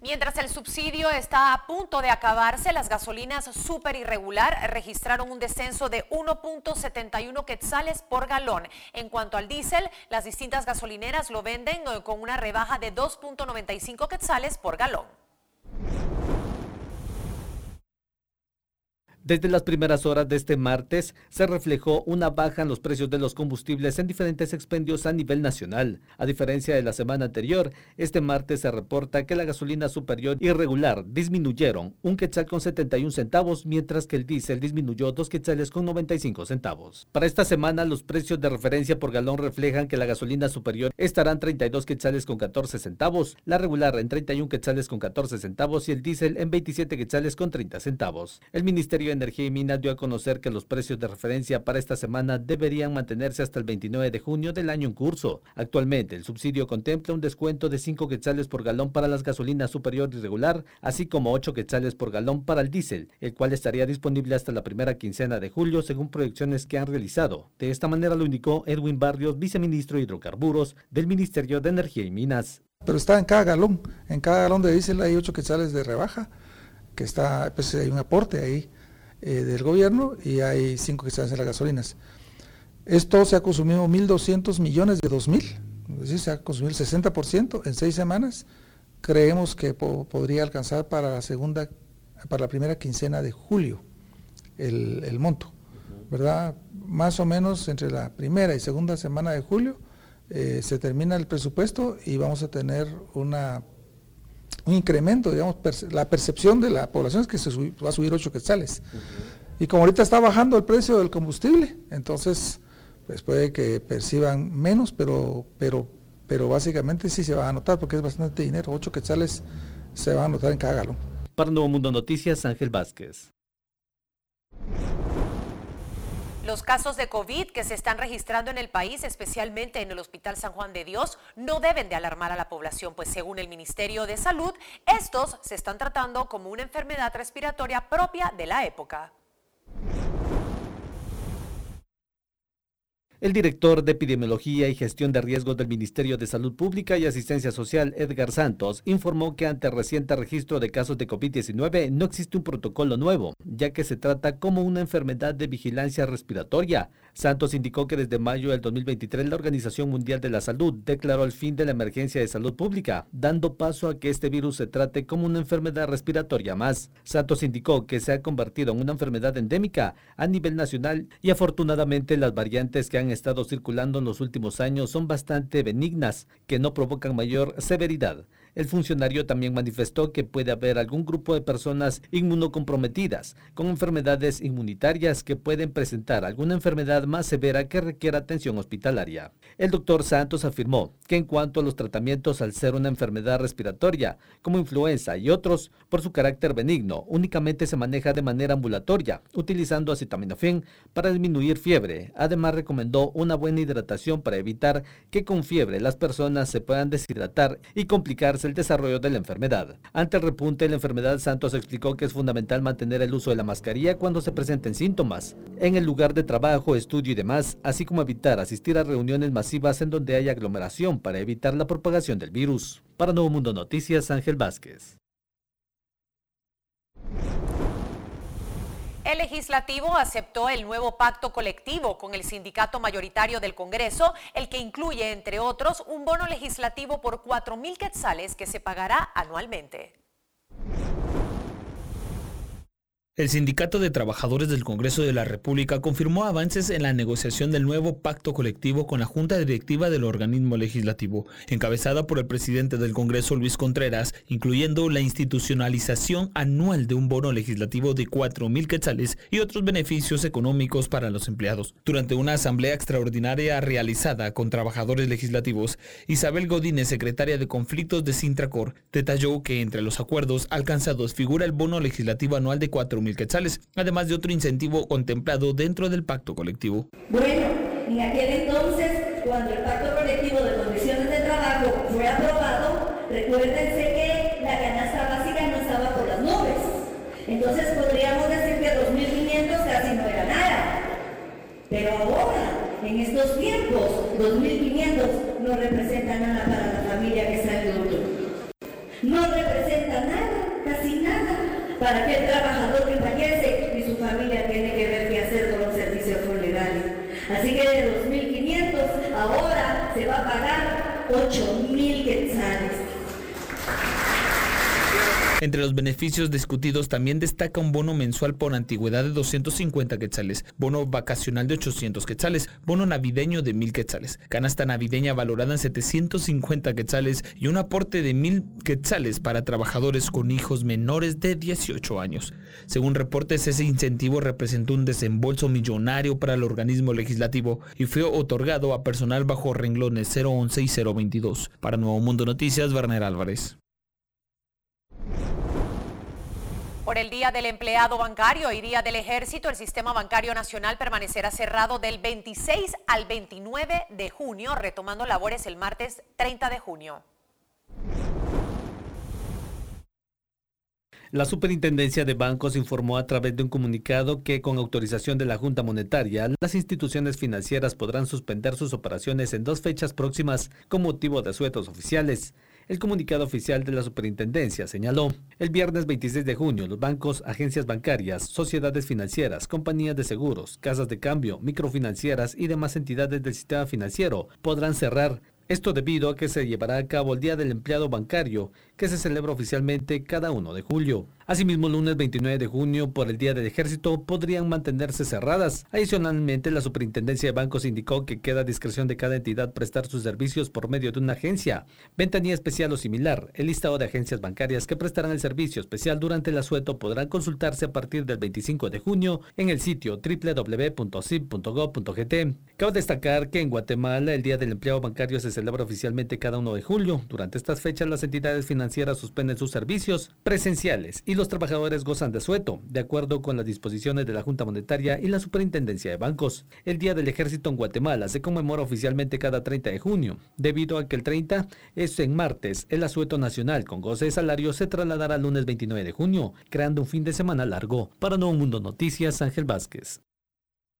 Mientras el subsidio está a punto de acabarse, las gasolinas super irregular registraron un descenso de 1.71 quetzales por galón. En cuanto al diésel, las distintas gasolineras lo venden con una rebaja de 2.95 quetzales por galón. Desde las primeras horas de este martes se reflejó una baja en los precios de los combustibles en diferentes expendios a nivel nacional. A diferencia de la semana anterior, este martes se reporta que la gasolina superior y regular disminuyeron 1 quetzal con 71 centavos, mientras que el diésel disminuyó 2 quetzales con 95 centavos. Para esta semana, los precios de referencia por galón reflejan que la gasolina superior estará en 32 quetzales con 14 centavos, la regular en 31 quetzales con 14 centavos y el diésel en 27 quetzales con 30 centavos. El Ministerio de Energía y Minas dio a conocer que los precios de referencia para esta semana deberían mantenerse hasta el 29 de junio del año en curso. Actualmente, el subsidio contempla un descuento de 5 quetzales por galón para las gasolinas superior y regular, así como 8 quetzales por galón para el diésel, el cual estaría disponible hasta la primera quincena de julio, según proyecciones que han realizado. De esta manera lo indicó Edwin Barrios, viceministro de Hidrocarburos del Ministerio de Energía y Minas. Pero está en cada galón de diésel hay 8 quetzales de rebaja, que está, pues hay un aporte ahí del gobierno, y hay 5 quetzales en las gasolinas. Esto se ha consumido 1.200 millones de 2.000, es decir, se ha consumido el 60% en 6 semanas. Creemos que podría alcanzar para la primera quincena de julio el monto, ¿verdad? Más o menos entre la primera y segunda semana de julio se termina el presupuesto y vamos a tener un incremento, digamos, la percepción de la población es que va a subir 8 quetzales. Y como ahorita está bajando el precio del combustible, entonces pues puede que perciban menos, pero básicamente sí se va a notar porque es bastante dinero. 8 quetzales se van a notar en cada galón. Para Nuevo Mundo Noticias, Ángel Vázquez. Los casos de COVID que se están registrando en el país, especialmente en el Hospital San Juan de Dios, no deben de alarmar a la población, pues según el Ministerio de Salud, estos se están tratando como una enfermedad respiratoria propia de la época. El director de Epidemiología y Gestión de Riesgos del Ministerio de Salud Pública y Asistencia Social, Edgar Santos, informó que ante el reciente registro de casos de COVID-19 no existe un protocolo nuevo, ya que se trata como una enfermedad de vigilancia respiratoria. Santos indicó que desde mayo del 2023 la Organización Mundial de la Salud declaró el fin de la emergencia de salud pública, dando paso a que este virus se trate como una enfermedad respiratoria más. Santos indicó que se ha convertido en una enfermedad endémica a nivel nacional y afortunadamente las variantes que han estado circulando en los últimos años son bastante benignas, que no provocan mayor severidad. El funcionario también manifestó que puede haber algún grupo de personas inmunocomprometidas con enfermedades inmunitarias que pueden presentar alguna enfermedad más severa que requiera atención hospitalaria. El doctor Santos afirmó que en cuanto a los tratamientos, al ser una enfermedad respiratoria como influenza y otros, por su carácter benigno, únicamente se maneja de manera ambulatoria, utilizando acetaminofén para disminuir fiebre. Además, recomendó una buena hidratación para evitar que con fiebre las personas se puedan deshidratar y complicarse el desarrollo de la enfermedad. Ante el repunte de la enfermedad, Santos explicó que es fundamental mantener el uso de la mascarilla cuando se presenten síntomas en el lugar de trabajo, estudio y demás, así como evitar asistir a reuniones masivas en donde haya aglomeración para evitar la propagación del virus. Para Nuevo Mundo Noticias, Ángel Vázquez. El legislativo aceptó el nuevo pacto colectivo con el sindicato mayoritario del Congreso, el que incluye, entre otros, un bono legislativo por 4.000 quetzales que se pagará anualmente. El Sindicato de Trabajadores del Congreso de la República confirmó avances en la negociación del nuevo pacto colectivo con la Junta Directiva del organismo legislativo, encabezada por el presidente del Congreso, Luis Contreras, incluyendo la institucionalización anual de un bono legislativo de 4.000 quetzales y otros beneficios económicos para los empleados. Durante una asamblea extraordinaria realizada con trabajadores legislativos, Isabel Godínez, secretaria de Conflictos de Sintracor, detalló que entre los acuerdos alcanzados figura el bono legislativo anual de 4.000 quetzales, además de otro incentivo contemplado dentro del pacto colectivo. Bueno, en aquel entonces, cuando el pacto colectivo de condiciones de trabajo fue aprobado, recuérdense que la canasta básica no estaba por las nubes. Entonces podríamos decir que 2.500 casi no era nada. Pero ahora, en estos tiempos, 2.500 no representa nada para la familia que sale de otro. No representa para aquel trabajador que fallece y su familia tiene que ver qué hacer con los servicios funerarios. Así que de 2.500 ahora se va a pagar 8.000 quetzales. Entre los beneficios discutidos también destaca un bono mensual por antigüedad de 250 quetzales, bono vacacional de 800 quetzales, bono navideño de 1.000 quetzales, canasta navideña valorada en 750 quetzales y un aporte de 1.000 quetzales para trabajadores con hijos menores de 18 años. Según reportes, ese incentivo representó un desembolso millonario para el organismo legislativo y fue otorgado a personal bajo renglones 011 y 022. Para Nuevo Mundo Noticias, Werner Álvarez. Por el Día del Empleado Bancario y Día del Ejército, el Sistema Bancario Nacional permanecerá cerrado del 26 al 29 de junio, retomando labores el martes 30 de junio. La Superintendencia de Bancos informó a través de un comunicado que con autorización de la Junta Monetaria, las instituciones financieras podrán suspender sus operaciones en 2 fechas próximas con motivo de asuetos oficiales. El comunicado oficial de la Superintendencia señaló: el viernes 26 de junio, los bancos, agencias bancarias, sociedades financieras, compañías de seguros, casas de cambio, microfinancieras y demás entidades del sistema financiero podrán cerrar. Esto debido a que se llevará a cabo el Día del Empleado Bancario, que se celebra oficialmente cada 1 de julio. Asimismo, el lunes 29 de junio, por el Día del Ejército, podrían mantenerse cerradas. Adicionalmente, la Superintendencia de Bancos indicó que queda a discreción de cada entidad prestar sus servicios por medio de una agencia, ventanilla especial o similar. El listado de agencias bancarias que prestarán el servicio especial durante el asueto podrán consultarse a partir del 25 de junio en el sitio www.sib.gov.gt. Cabe destacar que en Guatemala el Día del Empleado Bancario se celebra oficialmente cada 1 de julio. Durante estas fechas, las entidades financieras suspenden sus servicios presenciales y los trabajadores gozan de asueto, de acuerdo con las disposiciones de la Junta Monetaria y la Superintendencia de Bancos. El Día del Ejército en Guatemala se conmemora oficialmente cada 30 de junio. Debido a que el 30 es en martes, el asueto nacional con goce de salario se trasladará al lunes 29 de junio, creando un fin de semana largo. Para Nuevo Mundo Noticias, Ángel Vázquez.